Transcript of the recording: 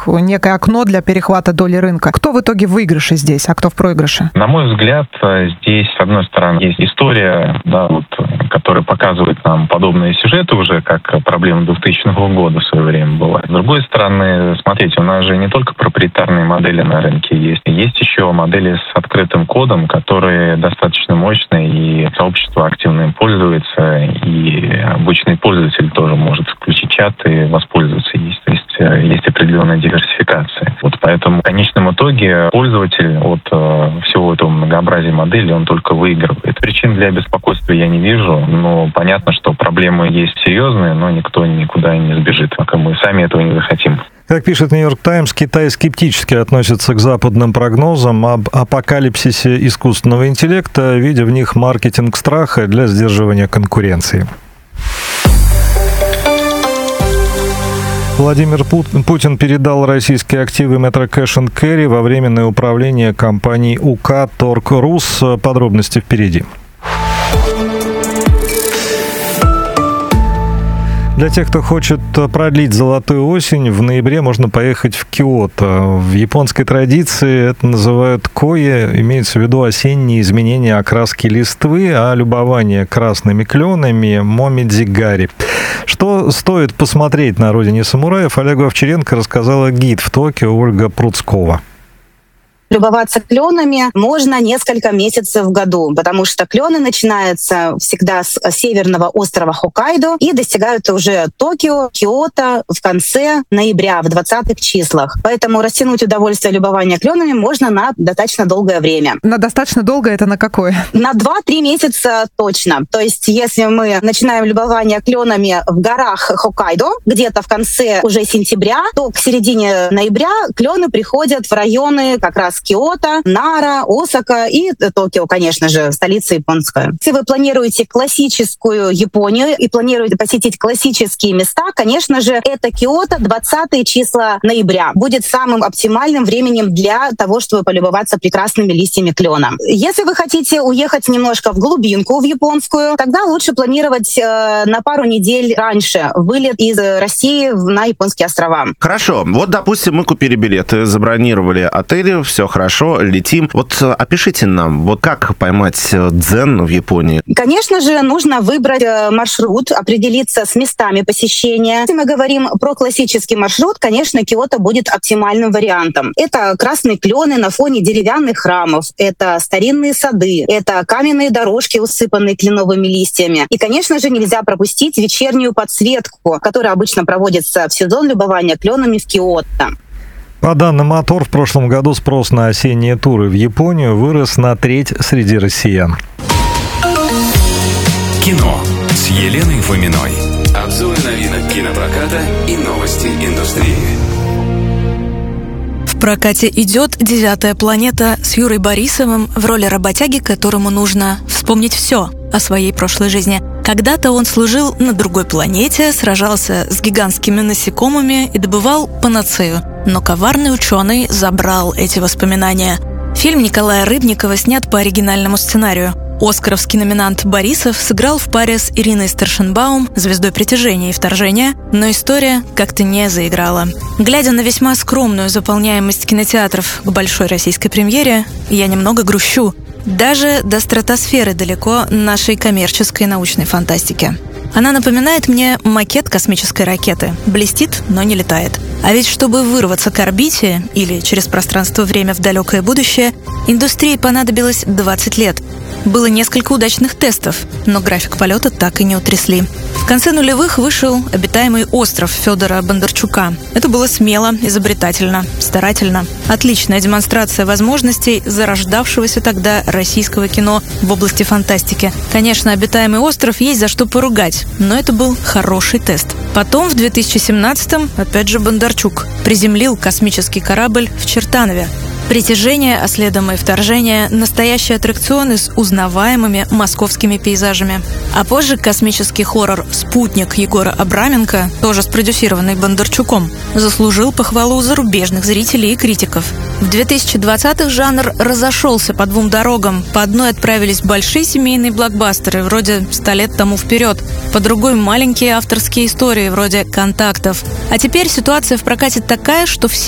некое окно для перехвата доли рынка. Кто в итоге в выигрыше здесь, а кто в проигрыше? На мой взгляд, здесь, с одной стороны, есть история, которая показывает нам подобные сюжеты уже, как проблема 2000 года в свое время была. С другой стороны, смотрите, у нас же не только проприетарные модели на рынке есть. Есть еще модели с открытым кодом, которые достаточно мощные, и сообщество активно им пользуется, и обычный пользователь тоже может включить чат и воспользоваться ей. То есть определенная диверсификация. Поэтому в конечном итоге пользователь от всего этого многообразия моделей, он только выигрывает. Причин для беспокойства я не вижу, но понятно, что проблемы есть серьезные, но никто никуда не сбежит, пока мы сами этого не захотим. Как пишет «Нью-Йорк Таймс», Китай скептически относится к западным прогнозам об апокалипсисе искусственного интеллекта, видя в них маркетинг страха для сдерживания конкуренции. Владимир Путин передал российские активы Metro Cash & Carry во временное управление компанией УК «Торг.Рус». Подробности впереди. Для тех, кто хочет продлить золотую осень, в ноябре можно поехать в Киото. В японской традиции это называют кое, имеется в виду осенние изменения окраски листвы, а любование красными кленами — момидзигари. Что стоит посмотреть на родине самураев, Олегу Овчаренко рассказала гид в Токио Ольга Пруцкова. Любоваться кленами можно несколько месяцев в году, потому что клены начинаются всегда с северного острова Хоккайдо и достигают уже Токио, Киото в конце ноября, в 20-х числах. Поэтому растянуть удовольствие любования кленами можно на достаточно долгое время. На достаточно долго это на какое? На 2-3 месяца точно. То есть если мы начинаем любование кленами в горах Хоккайдо, где-то в конце уже сентября, то к середине ноября клены приходят в районы как раз Киото, Нара, Осака и Токио, конечно же, столица японская. Если вы планируете классическую Японию и планируете посетить классические места, конечно же, это Киото, 20 числа ноября. Будет самым оптимальным временем для того, чтобы полюбоваться прекрасными листьями клена. Если вы хотите уехать немножко в глубинку, в японскую, тогда лучше планировать на пару недель раньше вылет из России на японские острова. Хорошо. Допустим, мы купили билеты, забронировали отели, все хорошо, летим. Опишите нам, как поймать дзен в Японии? Конечно же, нужно выбрать маршрут, определиться с местами посещения. Если мы говорим про классический маршрут, конечно, Киото будет оптимальным вариантом. Это красные клены на фоне деревянных храмов, это старинные сады, это каменные дорожки, усыпанные кленовыми листьями. И, конечно же, нельзя пропустить вечернюю подсветку, которая обычно проводится в сезон любования кленами в Киото. По данным Мотор, в прошлом году спрос на осенние туры в Японию вырос на треть среди россиян. Кино с Еленой Фоминой. Обзоры новинок кинопроката и новости индустрии. В прокате идет «Девятая планета» с Юрой Борисовым в роли работяги, которому нужно вспомнить все о своей прошлой жизни. Когда-то он служил на другой планете, сражался с гигантскими насекомыми и добывал панацею. Но коварный ученый забрал эти воспоминания. Фильм Николая Рыбникова снят по оригинальному сценарию. Оскаровский номинант Борисов сыграл в паре с Ириной Старшенбаум, звездой «Притяжения» и «Вторжения», но история как-то не заиграла. Глядя на весьма скромную заполняемость кинотеатров к большой российской премьере, я немного грущу. Даже до стратосферы далеко нашей коммерческой научной фантастики. Она напоминает мне макет космической ракеты. Блестит, но не летает. А ведь чтобы вырваться к орбите или через пространство-время в далекое будущее, индустрии понадобилось 20 лет. Было несколько удачных тестов, но график полета так и не утрясли. В конце нулевых вышел «Обитаемый остров» Федора Бондарчука. Это было смело, изобретательно, старательно. Отличная демонстрация возможностей зарождавшегося тогда российского кино в области фантастики. Конечно, «Обитаемый остров» есть за что поругать, но это был хороший тест. Потом, в 2017-м, опять же Бондарчук приземлил космический корабль в Чертанове. «Притяжение», а следом и «Вторжение» — настоящие аттракционы с узнаваемыми московскими пейзажами. А позже космический хоррор «Спутник» Егора Абраменко, тоже спродюсированный Бондарчуком, заслужил похвалу зарубежных зрителей и критиков. В 2020-х жанр разошелся по двум дорогам. По одной отправились большие семейные блокбастеры, вроде «100 лет тому вперед», по другой — маленькие авторские истории, вроде «Контактов». А теперь ситуация в прокате такая, что все